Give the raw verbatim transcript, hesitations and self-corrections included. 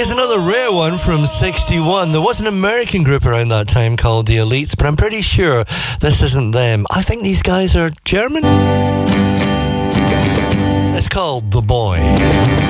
Here's another rare one from sixty-one. There was an American group around that time called The Elites, but I'm pretty sure this isn't them. I think these guys are German. It's called The Boy.